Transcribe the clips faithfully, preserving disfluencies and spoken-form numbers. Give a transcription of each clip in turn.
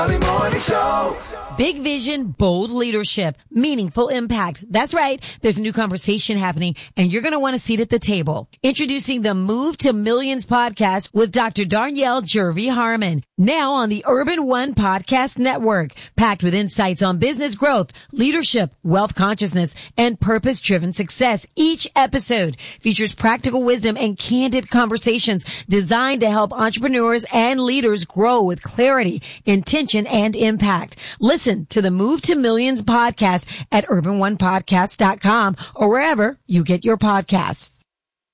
Morning Show. Big vision, bold leadership, meaningful impact. That's right. There's a new conversation happening, and you're going to want a seat at the table. Introducing the Move to Millions podcast with Doctor Darnyelle Jervey Harmon. Now on the Urban One Podcast Network. Packed with insights on business growth, leadership, wealth consciousness, and purpose-driven success. Each episode features practical wisdom and candid conversations designed to help entrepreneurs and leaders grow with clarity, intention, and impact. Listen to the Move to Millions podcast at urban one podcast dot com or wherever you get your podcasts.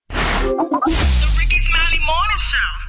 The Ricky Smiley Morning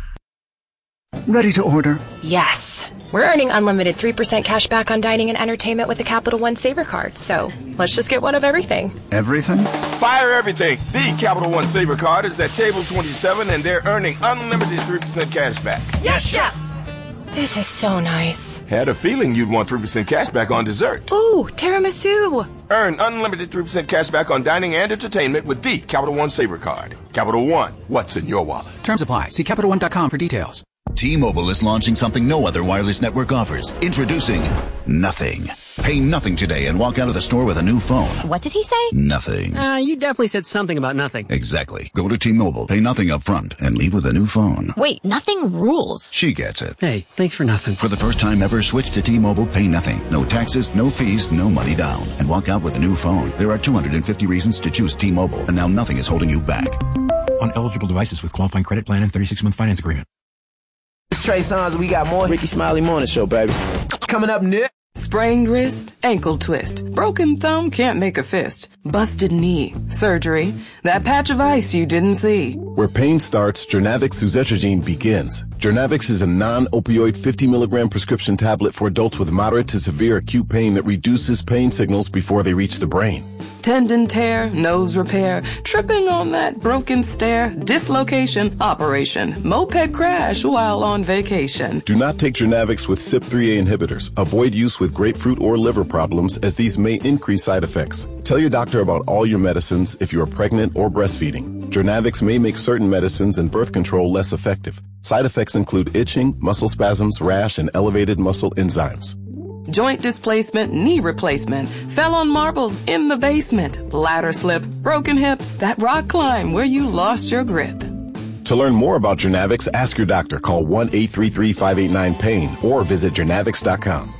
Show. Ready to order? Yes. We're earning unlimited three percent cash back on dining and entertainment with a Capital One Saver card, so let's just get one of everything. Everything? Fire everything. The Capital One Saver card is at table twenty-seven, and they're earning unlimited three percent cash back. Yes, Chef! This is so nice. Had a feeling you'd want three percent cash back on dessert. Ooh, tiramisu. Earn unlimited three percent cash back on dining and entertainment with the Capital One Saver card. Capital One, what's in your wallet? Terms apply. See Capital One dot com for details. T-Mobile is launching something no other wireless network offers. Introducing Nothing. Pay nothing today and walk out of the store with a new phone. What did he say? Nothing. Uh, you definitely said something about nothing. Exactly. Go to T-Mobile, pay nothing up front, and leave with a new phone. Wait, nothing rules. She gets it. Hey, thanks for nothing. For the first time ever, switch to T-Mobile, pay nothing. No taxes, no fees, no money down. And walk out with a new phone. There are two hundred fifty reasons to choose T-Mobile, and now nothing is holding you back. On eligible devices with qualifying credit plan and thirty-six month finance agreement. It's Trey Songz. We got more Ricky Smiley Morning Show, baby. Coming up next. Sprained wrist, ankle twist, broken thumb, can't make a fist, busted knee, surgery, that patch of ice you didn't see. Where pain starts, Jernavix suzetrigine begins. Jernavix is a non-opioid fifty milligram prescription tablet for adults with moderate to severe acute pain that reduces pain signals before they reach the brain. Tendon tear, nose repair, tripping on that broken stair, dislocation, operation, moped crash while on vacation. Do not take Jernavix with C Y P three A inhibitors. Avoid use with grapefruit or liver problems, as these may increase side effects. Tell your doctor about all your medicines if you are pregnant or breastfeeding. Jernavix may make certain medicines and birth control less effective. Side effects include itching, muscle spasms, rash, and elevated muscle enzymes. Joint displacement, knee replacement, fell on marbles in the basement, ladder slip, broken hip, that rock climb where you lost your grip. To learn more about Jernavix, ask your doctor. Call one eight three three, five eight nine, pain or visit jernavix dot com.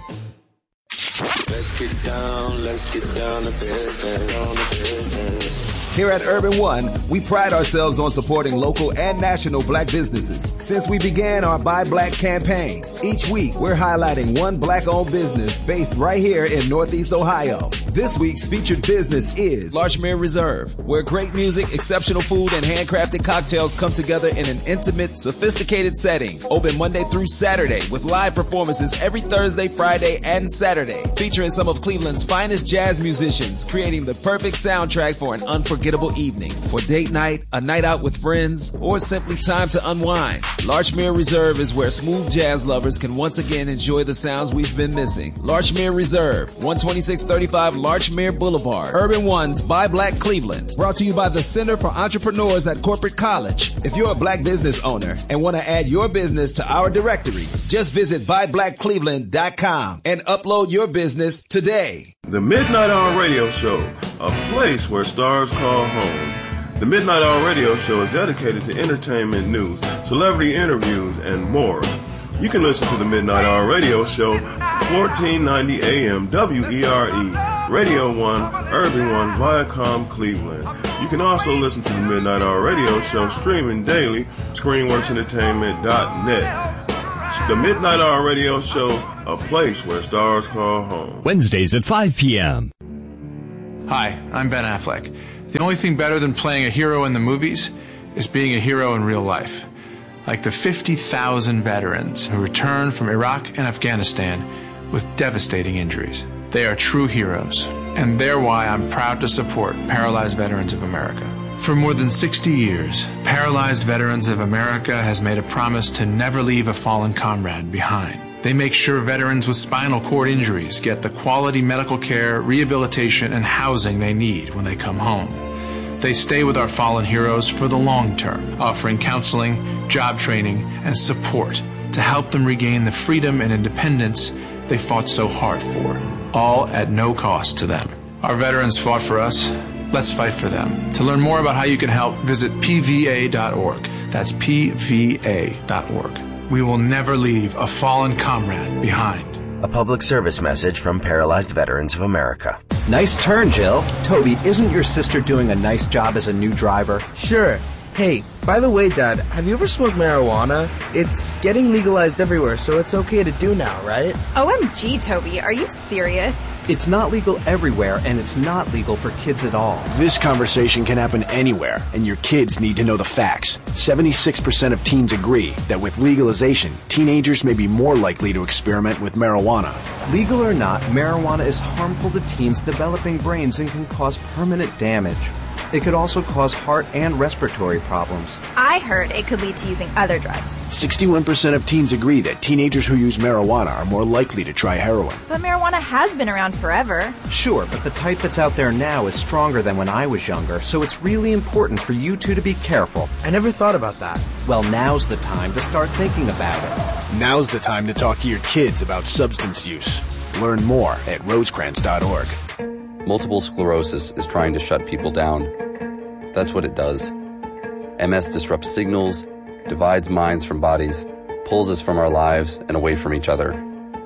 Let's get down, let's get down to business, on the business. Here at Urban One, we pride ourselves on supporting local and national black businesses. Since we began our Buy Black campaign, each week we're highlighting one black-owned business based right here in Northeast Ohio. This week's featured business is Larchmere Reserve, where great music, exceptional food, and handcrafted cocktails come together in an intimate, sophisticated setting. Open Monday through Saturday with live performances every Thursday, Friday, and Saturday, featuring some of Cleveland's finest jazz musicians, creating the perfect soundtrack for an unforgettable evening. For date night, a night out with friends, or simply time to unwind, Larchmere Reserve is where smooth jazz lovers can once again enjoy the sounds we've been missing. Larchmere Reserve, one twenty-six thirty-five Larchmere Boulevard, Urban One's Buy Black Cleveland. Brought to you by the Center for Entrepreneurs at Corporate College. If you're a black business owner and want to add your business to our directory, just visit buy black cleveland dot com and upload your business today. The Midnight Hour Radio Show, a place where stars call home. The Midnight Hour Radio Show is dedicated to entertainment news, celebrity interviews, and more. You can listen to the Midnight Hour Radio Show, fourteen ninety A M W E R E, Radio one, Urban One, Viacom, Cleveland. You can also listen to the Midnight Hour Radio Show streaming daily, screenworks entertainment dot net. The Midnight Hour Radio Show, a place where stars call home. Wednesdays at five p.m. Hi, I'm Ben Affleck. The only thing better than playing a hero in the movies is being a hero in real life. Like the fifty thousand veterans who returned from Iraq and Afghanistan with devastating injuries. They are true heroes, and they're why I'm proud to support Paralyzed Veterans of America. For more than sixty years, Paralyzed Veterans of America has made a promise to never leave a fallen comrade behind. They make sure veterans with spinal cord injuries get the quality medical care, rehabilitation, and housing they need when they come home. They stay with our fallen heroes for the long term, offering counseling, job training, and support to help them regain the freedom and independence they fought so hard for, all at no cost to them. Our veterans fought for us. Let's fight for them. To learn more about how you can help, visit P V A dot org. That's P V A dot org. We will never leave a fallen comrade behind. A public service message from Paralyzed Veterans of America. Nice turn, Jill. Toby, isn't your sister doing a nice job as a new driver? Sure. Hey, by the way, Dad, have you ever smoked marijuana? It's getting legalized everywhere, so it's okay to do now, right? O M G, Toby, are you serious? It's not legal everywhere, and it's not legal for kids at all. This conversation can happen anywhere, and your kids need to know the facts. seventy-six percent of teens agree that with legalization, teenagers may be more likely to experiment with marijuana. Legal or not, marijuana is harmful to teens' developing brains and can cause permanent damage. It could also cause heart and respiratory problems. I heard it could lead to using other drugs. sixty-one percent of teens agree that teenagers who use marijuana are more likely to try heroin. But marijuana has been around forever. Sure, but the type that's out there now is stronger than when I was younger, so it's really important for you two to be careful. I never thought about that. Well, now's the time to start thinking about it. Now's the time to talk to your kids about substance use. Learn more at rosecrans dot org. Multiple sclerosis is trying to shut people down. That's what it does. M S disrupts signals, divides minds from bodies, pulls us from our lives and away from each other.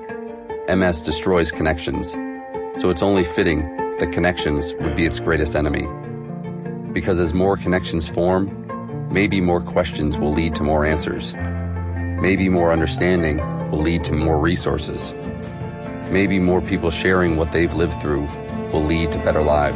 M S destroys connections, so it's only fitting that connections would be its greatest enemy. Because as more connections form, maybe more questions will lead to more answers. Maybe more understanding will lead to more resources. Maybe more people sharing what they've lived through will lead to better lives.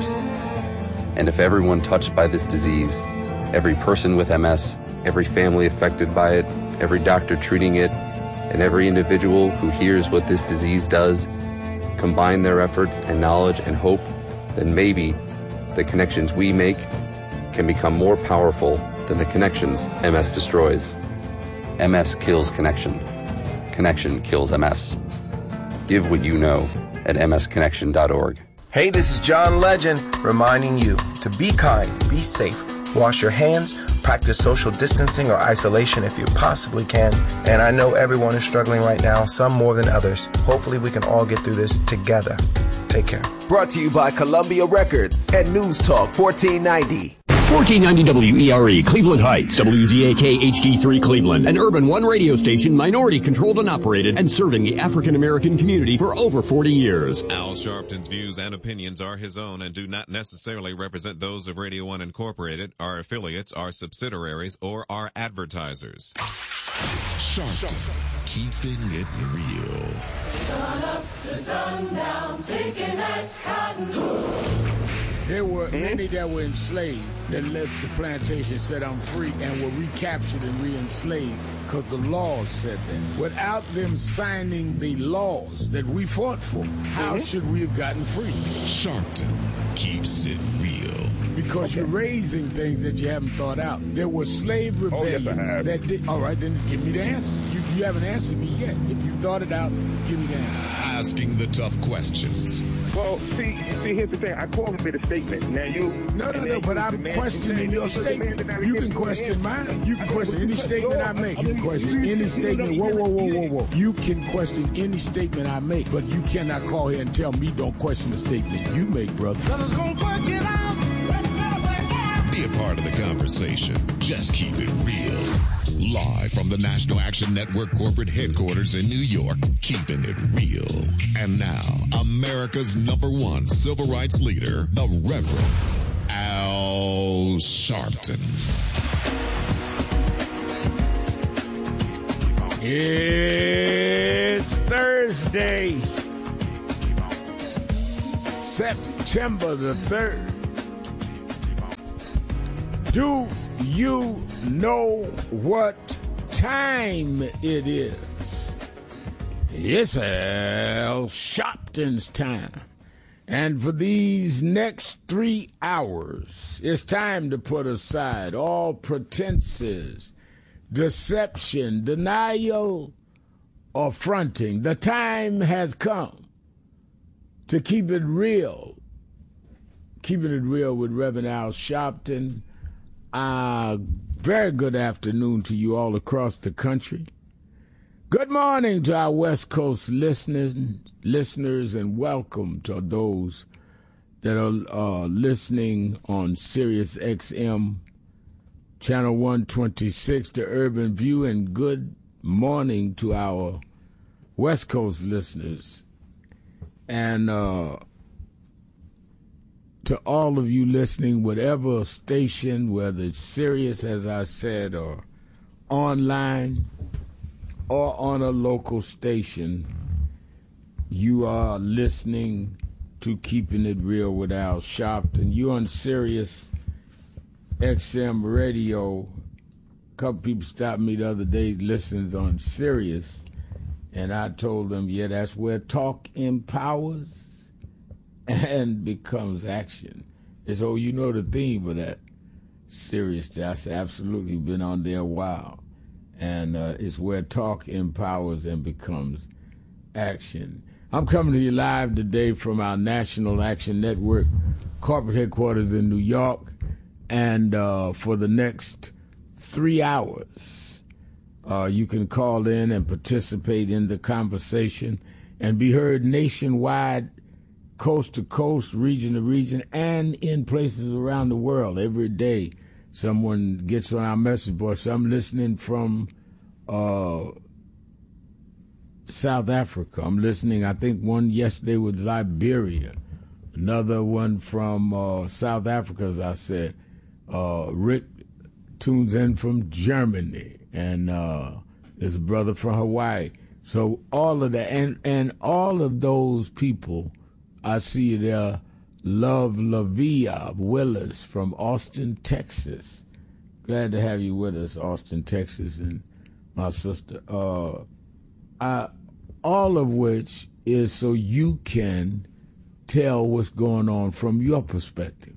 And if everyone touched by this disease, every person with M S, every family affected by it, every doctor treating it, and every individual who hears what this disease does, combine their efforts and knowledge and hope, then maybe the connections we make can become more powerful than the connections M S destroys. M S kills connection. Connection kills M S. Give what you know at m s connection dot org. Hey, this is John Legend reminding you to be kind, be safe, wash your hands, practice social distancing or isolation if you possibly can. And I know everyone is struggling right now, some more than others. Hopefully we can all get through this together. Take care. Brought to you by Columbia Records and News Talk fourteen ninety. fourteen ninety W E R E, Cleveland Heights, W Z A K H D three Cleveland, an Urban One radio station, minority controlled and operated, and serving the African American community for over forty years. Al Sharpton's views and opinions are his own and do not necessarily represent those of Radio One Incorporated, our affiliates, our subsidiaries, or our advertisers. Sharpton, keeping it real. Sun up, the sun down, taking that cotton. There were many that were enslaved that left the plantation set them free and were recaptured and re-enslaved because the laws said that. Without them signing the laws that we fought for, how mm-hmm. should we have gotten free? Sharpton keeps it real. Because okay. you're raising things that you haven't thought out. There were slave rebellions oh, yes, that did. All right, then give me the answer. You, you haven't answered me yet. If you thought it out, give me the answer. Asking the tough questions. Well, see, see, here's the thing. I call it a statement. Now you. No, no, no. But I'm questioning your statement. You can question mine. You can question any statement I make. You can question any statement. Whoa, whoa, whoa, whoa, whoa. You can question any statement I make, but you cannot call here and tell me don't question the statement you make, brother. Be a part of the conversation. Just keep it real. Live from the National Action Network corporate headquarters in New York, keeping it real. And now, America's number one civil rights leader, the Reverend Al Sharpton. It's Thursday, September the third. Do you know what time it is? It's Al Sharpton's time. And for these next three hours, it's time to put aside all pretenses, deception, denial, or fronting. The time has come to keep it real. Keeping it real with Reverend Al Sharpton. Uh, very good afternoon to you all across the country. Good morning to our West Coast listeners, listeners, and welcome to those that are uh, listening on Sirius X M, Channel one twenty-six, the Urban View, and good morning to our West Coast listeners. And uh, to all of you listening, whatever station, whether it's Sirius, as I said, or online, or on a local station, you are listening to Keeping It Real with Al Sharpton. You on Sirius X M Radio. A couple people stopped me the other day, listens on Sirius, and I told them, yeah, that's where talk empowers and becomes action. And so you know the theme of that Sirius. That's absolutely been on there a while. And uh, it's where talk empowers and becomes action. I'm coming to you live today from our National Action Network corporate headquarters in New York. And uh, for the next three hours, uh, you can call in and participate in the conversation and be heard nationwide, coast to coast, region to region, and in places around the world every day. Someone gets on our message board. So I'm listening from uh, South Africa. I'm listening, I think one yesterday was Liberia. Another one from uh, South Africa, as I said. Uh, Rick tunes in from Germany. And uh, there's a brother from Hawaii. So all of that, and, and all of those people, I see you there. Love Lavia Willis from Austin, Texas. Glad to have you with us, Austin, Texas, and my sister. Uh, I, all of which is so you can tell what's going on from your perspective.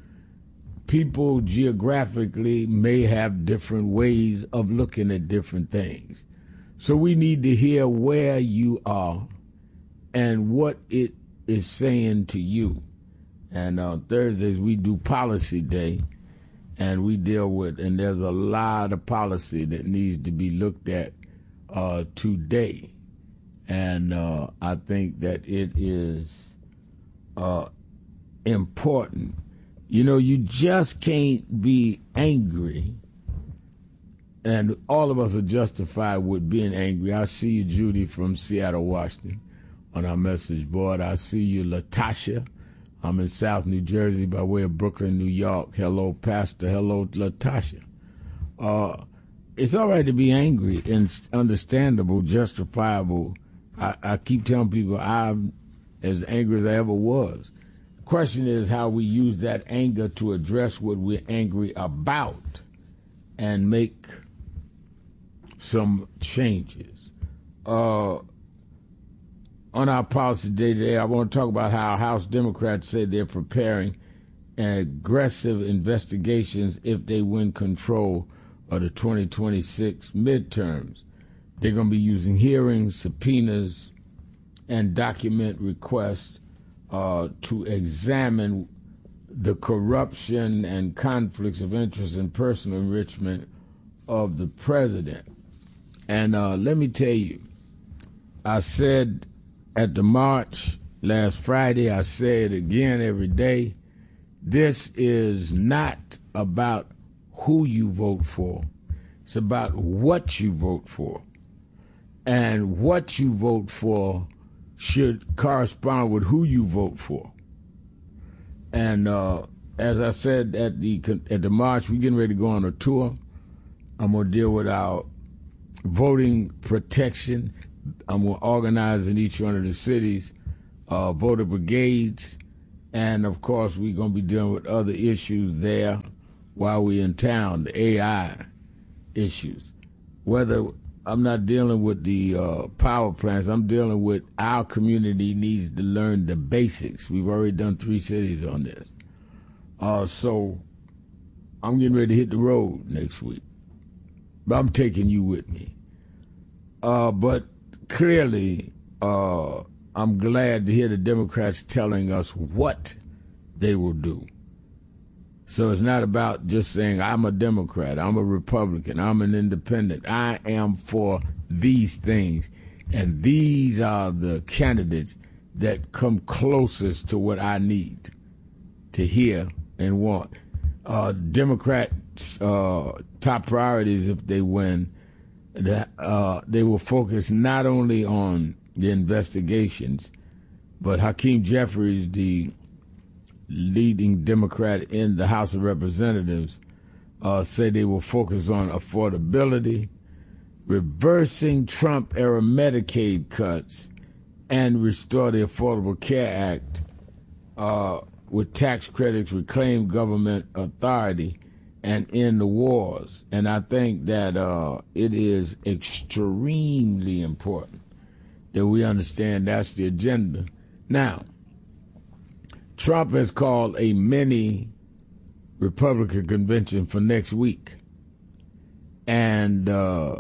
People geographically may have different ways of looking at different things. So we need to hear where you are and what it is saying to you. And on Thursdays, we do Policy Day, and we deal with, and there's a lot of policy that needs to be looked at uh, today. And uh, I think that it is uh, important. You know, you just can't be angry, and all of us are justified with being angry. I see you, Judy, from Seattle, Washington, on our message board. I see you, Latasha. I'm in South New Jersey by way of Brooklyn, New York. Hello, Pastor. Hello, Latasha. Uh, it's all right to be angry and understandable, justifiable. I, I keep telling people I'm as angry as I ever was. The question is how we use that anger to address what we're angry about and make some changes. Uh, On our policy day today, I want to talk about how House Democrats say they're preparing aggressive investigations if they win control of the twenty twenty-six midterms. They're going to be using hearings, subpoenas, and document requests uh, to examine the corruption and conflicts of interest and personal enrichment of the president. And uh, let me tell you, I said at the march last Friday, I say it again every day, this is not about who you vote for. It's about what you vote for. And what you vote for should correspond with who you vote for. And uh, as I said at the at the march, we're getting ready to go on a tour. I'm going to deal with our voting protection. I'm going to organize in each one of the cities uh, voter brigades. And, of course, we're going to be dealing with other issues there while we're in town, the A I issues. Whether I'm not dealing with the uh, power plants, I'm dealing with our community needs to learn the basics. We've already done three cities on this. Uh, so I'm getting ready to hit the road next week. But I'm taking you with me. Uh, but clearly, uh, I'm glad to hear the Democrats telling us what they will do. So it's not about just saying, I'm a Democrat, I'm a Republican, I'm an independent. I am for these things. And these are the candidates that come closest to what I need to hear and want. Uh, Democrats' uh, top priorities, if they win, that, uh, they will focus not only on the investigations, but Hakeem Jeffries, the leading Democrat in the House of Representatives, uh, say they will focus on affordability, reversing Trump-era Medicaid cuts, and restore the Affordable Care Act uh, with tax credits, reclaim government authority, and end the wars. And I think that uh, it is extremely important that we understand that's the agenda. Now, Trump has called a mini Republican convention for next week. And uh,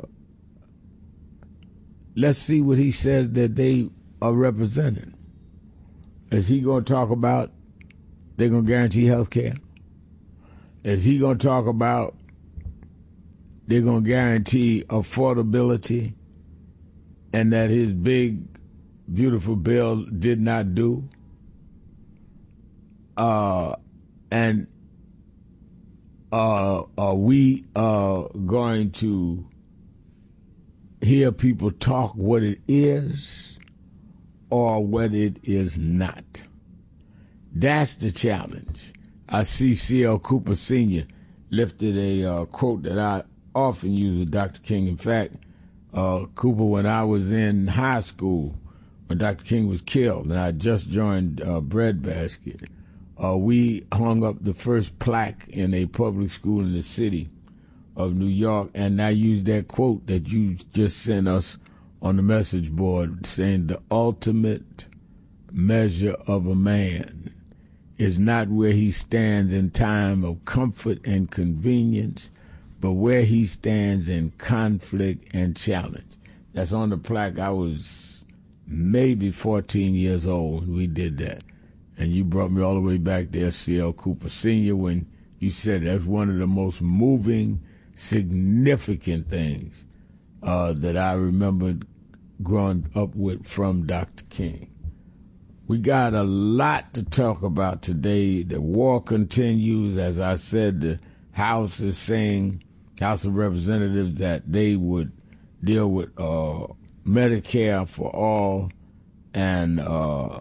let's see what he says that they are representing. Is he going to talk about they're going to guarantee health care? Is he going to talk about they're going to guarantee affordability and that his big, beautiful bill did not do? Uh, and uh, are we uh, going to hear people talk what it is or what it is not? That's the challenge. I see C L Cooper Senior lifted a uh, quote that I often use with Doctor King. In fact, uh, Cooper, when I was in high school, when Doctor King was killed, and I just joined uh, Breadbasket, uh, we hung up the first plaque in a public school in the city of New York, and I used that quote that you just sent us on the message board, saying the ultimate measure of a man is not where he stands in time of comfort and convenience, but where he stands in conflict and challenge. That's on the plaque. I was maybe fourteen years old when we did that. And you brought me all the way back there, C L Cooper Senior, when you said that's one of the most moving, significant things uh, that I remembered growing up with from Doctor King. We got a lot to talk about today. The war continues. As I said, the House is saying, House of Representatives, that they would deal with uh, Medicare for all and uh,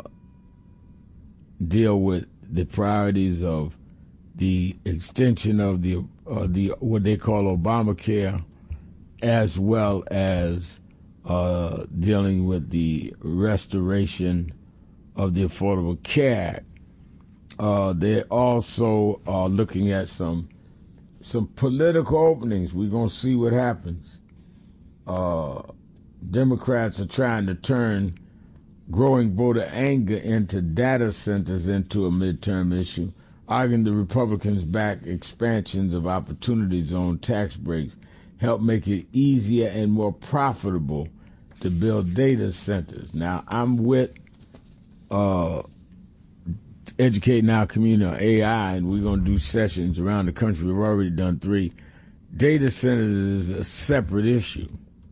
deal with the priorities of the extension of the uh, the what they call Obamacare, as well as uh, dealing with the restoration of the Affordable Care Act. Uh, they also are looking at some some political openings. We're going to see what happens. Uh, Democrats are trying to turn growing voter anger into data centers into a midterm issue, arguing the Republicans back expansions of Opportunity Zone tax breaks help make it easier and more profitable to build data centers. Now, I'm with uh, educating our community on A I, and we're going to do sessions around the country. We've already done three. Data centers is a separate issue.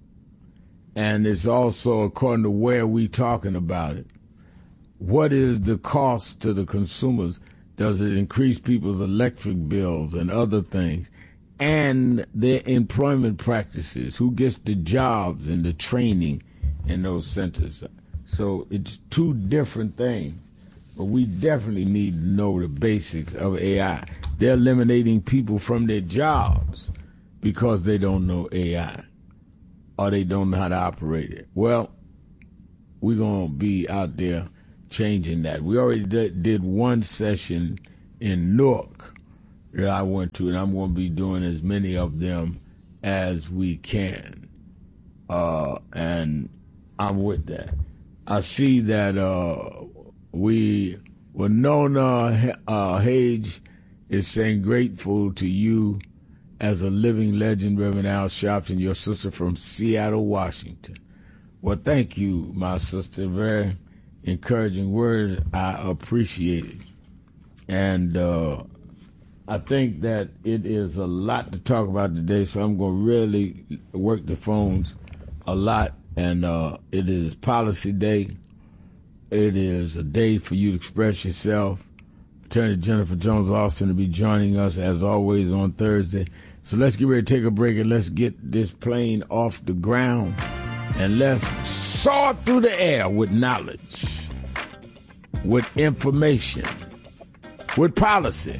And it's also, according to where we're talking about it, what is the cost to the consumers? Does it increase people's electric bills and other things? And their employment practices, who gets the jobs and the training in those centers. So it's two different things. But we definitely need to know the basics of A I. They're eliminating people from their jobs because they don't know A I. Or they don't know how to operate it. Well, we're going to be out there changing that. We already did, did one session in Newark that I went to, and I'm going to be doing as many of them as we can. Uh, and I'm with that. I see that uh, we, Winona uh, Hage is saying, grateful to you as a living legend, Reverend Al Sharpton, your sister from Seattle, Washington. Well, thank you, my sister. Very encouraging words. I appreciate it. And uh, I think that it is a lot to talk about today, so I'm going to really work the phones a lot. And uh, it is Policy Day. It is a day for you to express yourself. Attorney Jennifer Jones-Austin will be joining us, as always, on Thursday. So let's get ready to take a break, and let's get this plane off the ground. And let's soar through the air with knowledge, with information, with policy.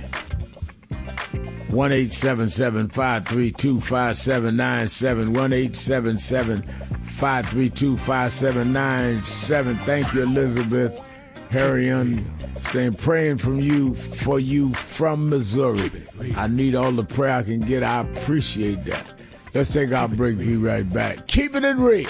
one eight seven seven, five three two, five seven nine seven, one eight seven seven, five three two, five seven nine seven. Thank you, Elizabeth Harrion, saying praying from you for you from Missouri. I need all the prayer I can get. I appreciate that. Let's take our break. Be right back. Keeping it real.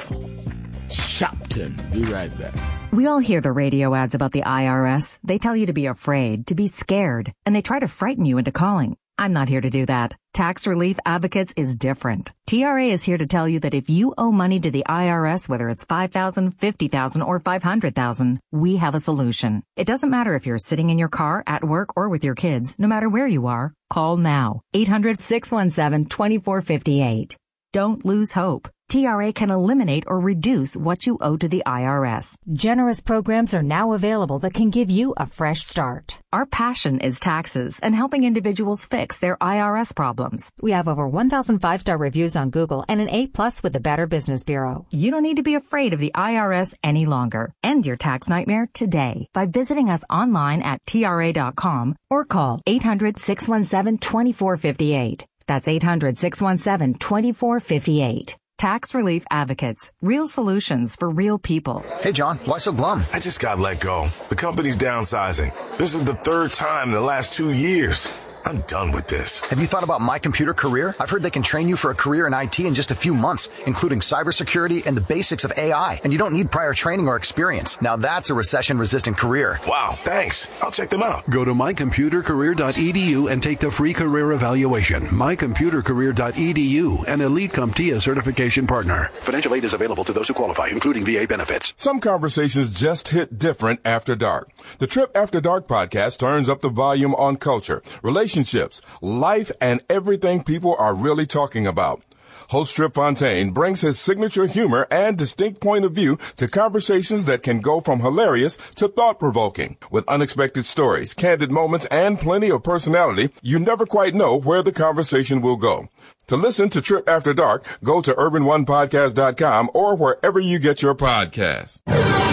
Shopton. Be right back. We all hear the radio ads about the I R S. They tell you to be afraid, to be scared, and they try to frighten you into calling. I'm not here to do that. Tax Relief Advocates is different. T R A is here to tell you that if you owe money to the I R S, whether it's five thousand dollars, fifty thousand dollars, or five hundred thousand dollars, we have a solution. It doesn't matter if you're sitting in your car, at work, or with your kids. No matter where you are, call now. eight hundred, six one seven, two four five eight. Don't lose hope. T R A can eliminate or reduce what you owe to the I R S. Generous programs are now available that can give you a fresh start. Our passion is taxes and helping individuals fix their I R S problems. We have over one thousand five-star reviews on Google and an A plus with the Better Business Bureau. You don't need to be afraid of the I R S any longer. End your tax nightmare today by visiting us online at T R A dot com or call eight hundred, six one seven, two four five eight. That's eight hundred, six one seven, two four five eight. Tax Relief Advocates. Real solutions for real people. Hey, John, why so glum? I just got let go. The company's downsizing. This is the third time in the last two years. I'm done with this. Have you thought about My Computer Career? I've heard they can train you for a career in I T in just a few months, including cybersecurity and the basics of A I. And you don't need prior training or experience. Now that's a recession-resistant career. Wow, thanks. I'll check them out. Go to my computer career dot e d u and take the free career evaluation. my computer career dot e d u, an Elite CompTIA certification partner. Financial aid is available to those who qualify, including V A benefits. Some conversations just hit different after dark. The Trip After Dark podcast turns up the volume on culture, relationships, relationships, life, and everything people are really talking about. Host Trip Fontaine brings his signature humor and distinct point of view to conversations that can go from hilarious to thought-provoking. With unexpected stories, candid moments, and plenty of personality, you never quite know where the conversation will go. To listen to Trip After Dark, go to urban one podcast dot com or wherever you get your podcasts.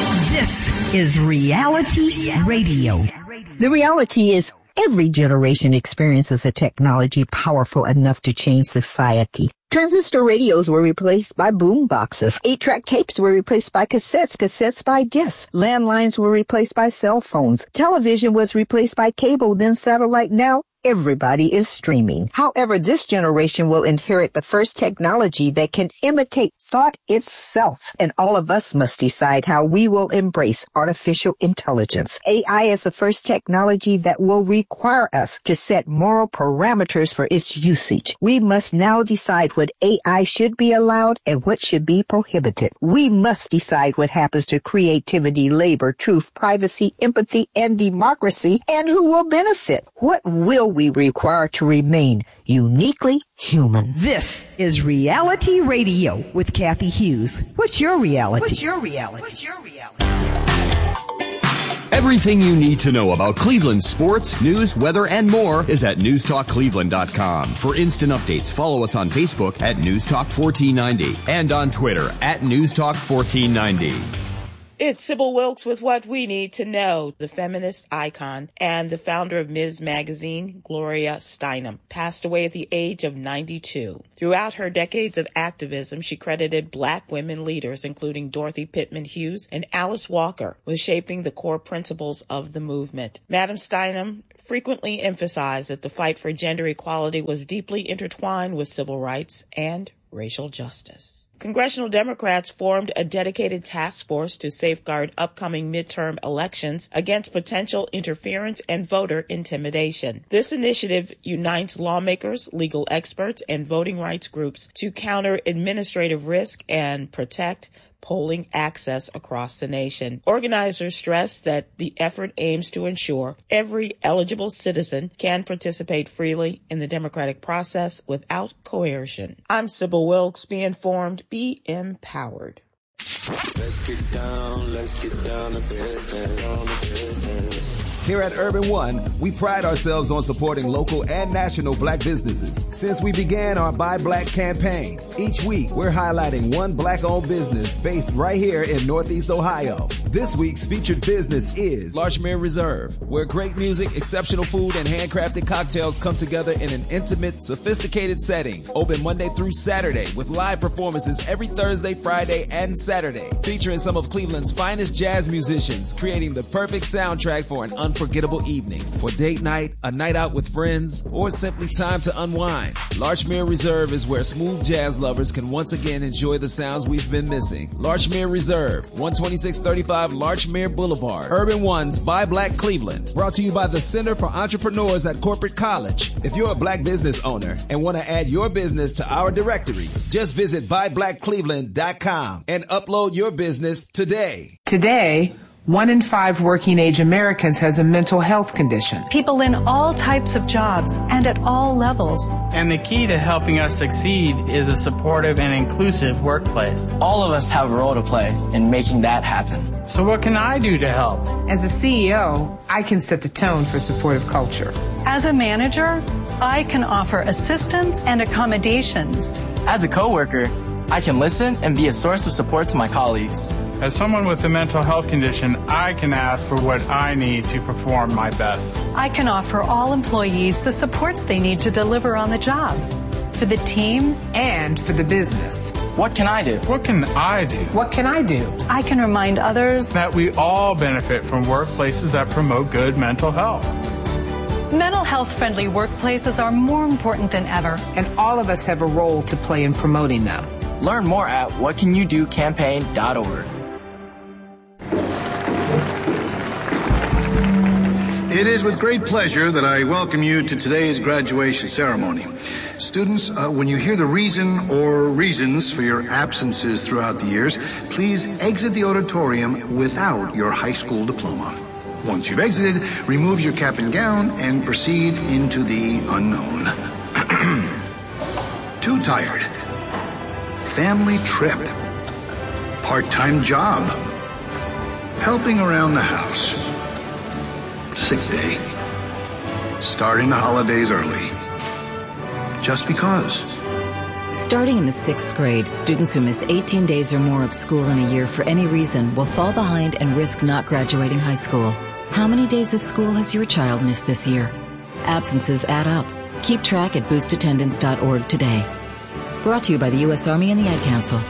This is Reality Radio. The reality is every generation experiences a technology powerful enough to change society. Transistor radios were replaced by boom boxes. Eight-track tapes were replaced by cassettes, cassettes by discs. Landlines were replaced by cell phones. Television was replaced by cable, then satellite. Now everybody is streaming. However, this generation will inherit the first technology that can imitate thought itself. And all of us must decide how we will embrace artificial intelligence. A I is the first technology that will require us to set moral parameters for its usage. We must now decide what A I should be allowed and what should be prohibited. We must decide what happens to creativity, labor, truth, privacy, empathy, and democracy, and who will benefit. What will we require to remain uniquely human? This is Reality Radio with Kathy Hughes. What's your reality? What's your reality? What's your reality? Everything you need to know about Cleveland sports, news, weather, and more is at news talk cleveland dot com. For instant updates, follow us on Facebook at news talk fourteen ninety and on Twitter at news talk fourteen ninety. It's Sybil Wilkes with what we need to know. The feminist icon and the founder of Miz Magazine, Gloria Steinem, passed away at the age of ninety-two. Throughout her decades of activism, she credited black women leaders, including Dorothy Pittman Hughes and Alice Walker, with shaping the core principles of the movement. Madam Steinem frequently emphasized that the fight for gender equality was deeply intertwined with civil rights and racial justice. Congressional Democrats formed a dedicated task force to safeguard upcoming midterm elections against potential interference and voter intimidation. This initiative unites lawmakers, legal experts, and voting rights groups to counter administrative risk and protect polling access across the nation. Organizers stress that the effort aims to ensure every eligible citizen can participate freely in the democratic process without coercion. I'm Sybil Wilkes. Be informed, be empowered. Let's get down, let's get down to business, down to business. Here at Urban One, we pride ourselves on supporting local and national black businesses. Since we began our Buy Black campaign, each week we're highlighting one black-owned business based right here in Northeast Ohio. This week's featured business is Larchmere Reserve, where great music, exceptional food, and handcrafted cocktails come together in an intimate, sophisticated setting. Open Monday through Saturday with live performances every Thursday, Friday, and Saturday, featuring some of Cleveland's finest jazz musicians, creating the perfect soundtrack for an unforgettable evening. For date night, a night out with friends, or simply time to unwind, Larchmere Reserve is where smooth jazz lovers can once again enjoy the sounds we've been missing. Larchmere Reserve, one twenty-six thirty-five Larchmere Boulevard. Urban One's Buy Black Cleveland. Brought to you by the Center for Entrepreneurs at Corporate College. If you're a black business owner and want to add your business to our directory, just visit buy black cleveland dot com and upload your business today. Today, one in five working-age Americans has a mental health condition. People in all types of jobs and at all levels. And the key to helping us succeed is a supportive and inclusive workplace. All of us have a role to play in making that happen. So what can I do to help? As a C E O, I can set the tone for supportive culture. As a manager, I can offer assistance and accommodations. As a coworker, I can listen and be a source of support to my colleagues. As someone with a mental health condition, I can ask for what I need to perform my best. I can offer all employees the supports they need to deliver on the job. For the team and for the business. What can I do? What can I do? What can I do? I can remind others that we all benefit from workplaces that promote good mental health. Mental health-friendly workplaces are more important than ever. And all of us have a role to play in promoting them. Learn more at what can you do campaign dot org. It is with great pleasure that I welcome you to today's graduation ceremony. Students, uh, when you hear the reason or reasons for your absences throughout the years, please exit the auditorium without your high school diploma. Once you've exited, remove your cap and gown and proceed into the unknown. Too tired. Family trip. Part-time job. Helping around the house. Sick day. Starting the holidays early. Just because. Starting in the sixth grade, students who miss eighteen days or more of school in a year for any reason will fall behind and risk not graduating high school. How many days of school has your child missed this year? Absences add up. Keep track at boost attendance dot org today. Brought to you by the U S Army and the Ad Council.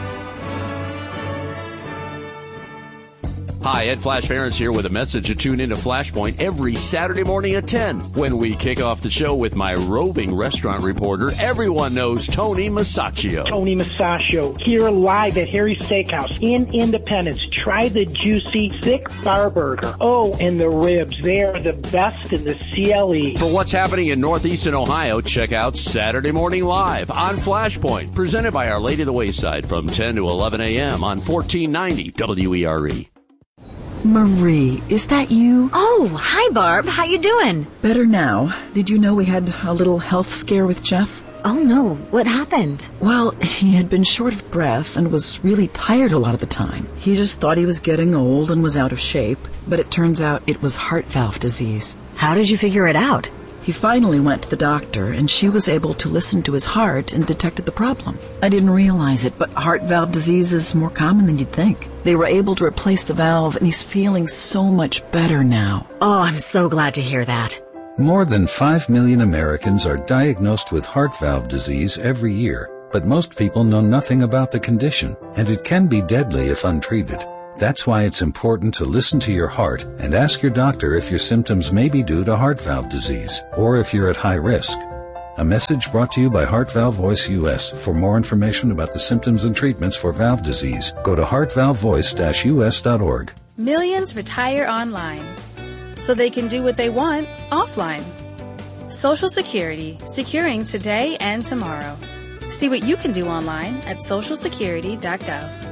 Hi, Ed Flash Ferentz here with a message to tune into Flashpoint every Saturday morning at ten when we kick off the show with my roving restaurant reporter. Everyone knows Tony Masaccio. Tony Masaccio here live at Harry's Steakhouse in Independence. Try the juicy, thick bar burger. Oh, and the ribs. They are the best in the C L E. For what's happening in Northeastern Ohio, check out Saturday Morning Live on Flashpoint, presented by Our Lady of the Wayside from ten to eleven a.m. on fourteen ninety W E R E. Marie, is that you? Oh, hi, Barb. How you doing? Better now. Did you know we had a little health scare with Jeff? Oh, no. What happened? Well, he had been short of breath and was really tired a lot of the time. He just thought he was getting old and was out of shape, but it turns out it was heart valve disease. How did you figure it out? He finally went to the doctor, and she was able to listen to his heart and detected the problem. I didn't realize it, but heart valve disease is more common than you'd think. They were able to replace the valve, and he's feeling so much better now. Oh, I'm so glad to hear that. More than five million Americans are diagnosed with heart valve disease every year, but most people know nothing about the condition, and it can be deadly if untreated. That's why it's important to listen to your heart and ask your doctor if your symptoms may be due to heart valve disease or if you're at high risk. A message brought to you by Heart Valve Voice U S. For more information about the symptoms and treatments for valve disease, go to heart valve voice dash U S dot org. Millions retire online so they can do what they want offline. Social Security, securing today and tomorrow. See what you can do online at social security dot gov.